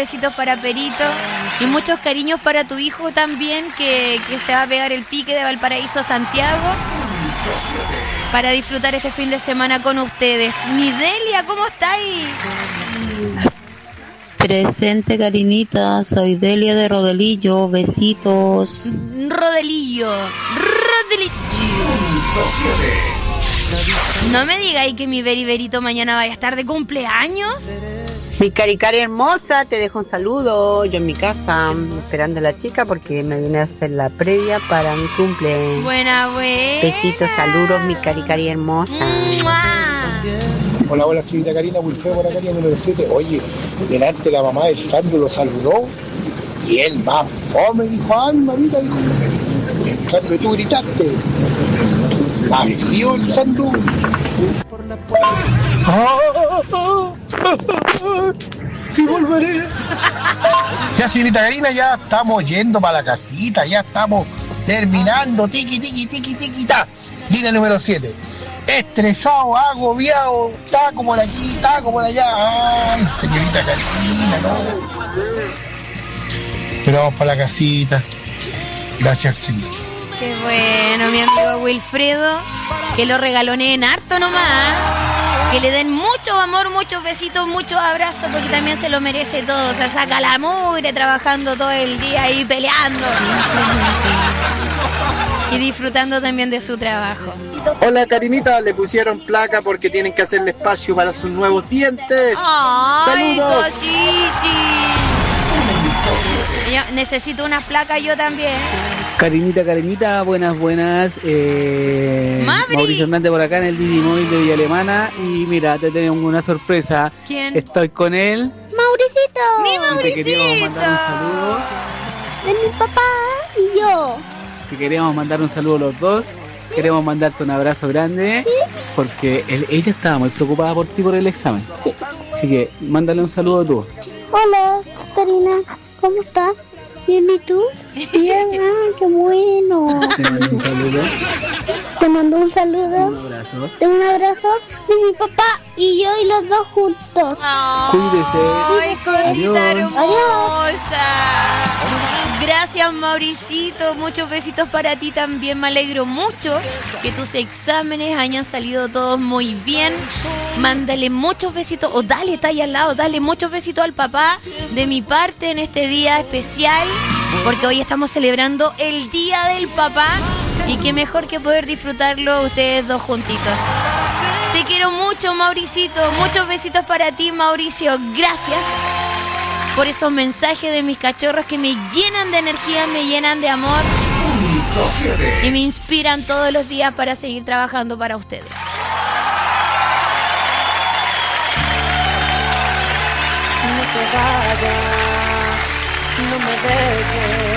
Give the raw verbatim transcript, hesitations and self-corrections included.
besitos para Perito. Y muchos cariños para tu hijo también, que, que se va a pegar el pique de Valparaíso a Santiago para disfrutar este fin de semana con ustedes. Mi Delia, ¿cómo estáis? Presente, Karinita, soy Delia de Rodelillo, besitos. Rodelillo, Rodelillo. No me digáis que mi Beri Berito mañana vaya a estar de cumpleaños. Mi Caricari hermosa, te dejo un saludo. Yo en mi casa, esperando a la chica porque me viene a hacer la previa para mi cumple. Buena, buena. Besitos, saludos, mi Caricari hermosa. ¡Mua! Hola, hola, señorita Karina, Wilfredo por acá, número siete. Oye, delante la mamá del Sandro lo saludó y él más fome dijo, ay, mamita, dijo, en cambio tú gritaste. Más frío el Sandro. Y volveré. Ya, señorita Karina, ya estamos yendo para la casita, ya estamos terminando. Tiki, tiki, tiki, tiki, ta. Línea número siete. Estresado, agobiado, está como por aquí, está como por allá. Ay, señorita Karina, no. Pero vamos para la casita. Gracias, señor. Qué bueno, mi amigo Wilfredo. Que lo regaloneen harto nomás. Que le den mucho amor, muchos besitos, muchos abrazos, porque también se lo merece todo. O sea, saca la mugre trabajando todo el día ahí peleando. Y disfrutando también de su trabajo. Hola, Karinita, le pusieron placa porque tienen que hacerle espacio para sus nuevos dientes. ¡Ay, ¡Saludos! Cochichi! Yo necesito una placa yo también. Karinita, Karinita, buenas, buenas. Eh, Mavri. Mauricio Hernández por acá en el Didi Móvil de Villa Alemana. Y mira, te tengo una sorpresa. ¿Quién? Estoy con él. Mauricito. ¡Mi Y te queríamos Mauricito! mandar un saludo. De mi papá y yo. Te queríamos mandar un saludo a los dos. Queremos mandarte un abrazo grande. Porque él- ella estaba muy preocupada por ti por el examen. Así que mándale un saludo tú. Hola, Karina. ¿Cómo estás? Bien, ¿y tú? Bien, ah, qué bueno. Te mando un saludo. Te mando un saludo. Un abrazo. Un abrazo de mi papá y yo y los dos juntos. ¡Ay, cosita Adiós. hermosa! Gracias, Mauricito. Muchos besitos para ti también. Me alegro mucho que tus exámenes hayan salido todos muy bien. Mándale muchos besitos, o dale, está ahí al lado, dale muchos besitos al papá de mi parte en este día especial, porque hoy estamos celebrando el Día del Papá y qué mejor que poder disfrutarlo ustedes dos juntitos. Te quiero mucho, Mauricito. Muchos besitos para ti, Mauricio. Gracias por esos mensajes de mis cachorros que me llenan de energía, me llenan de amor y me inspiran todos los días para seguir trabajando para ustedes. No te vayas, no me dejes.